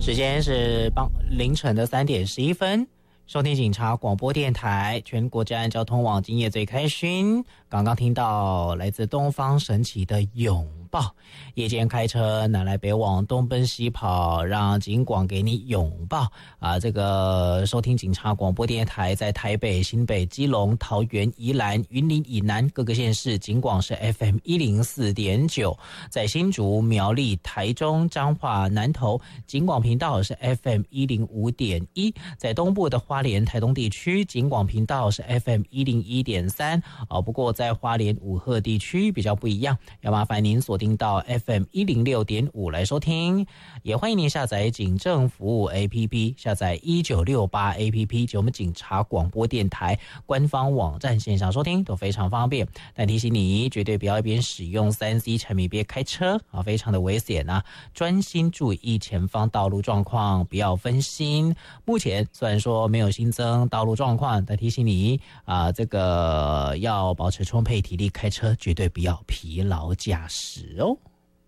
时间是凌晨的3点11分，收听警察广播电台全国治安交通网，今夜最开心。刚刚听到来自东方神起的拥抱，夜间开车南来北往，东奔西跑，让警广给你拥抱啊！这个收听警察广播电台，在台北、新北、基隆、桃园、宜兰、云林以南各个县市，警广是 FM 104.9，在新竹、苗栗、台中、彰化、南投，警广频道是 FM 105.1，在东部的花莲、台东地区，警广频道是 FM 101.3不过在花莲五鹤地区比较不一样，要麻烦您锁定到 FM 106.5来收听，也欢迎您下载警政服务 APP， 下载1968 APP 及我们警察广播电台官方网站线上收听都非常方便。但提醒你，绝对不要一边使用 3C 产品边开车非常的危险啊！专心注意前方道路状况，不要分心。目前虽然说没有新增道路状况，但提醒你这个要保持充沛体力开车，绝对不要疲劳驾驶哦。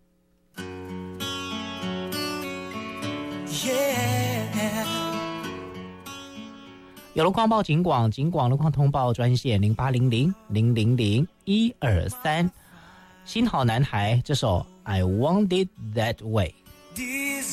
有路况报警广，警广路况通报专线0800-000-123。新好男孩这首 I Want It That Way。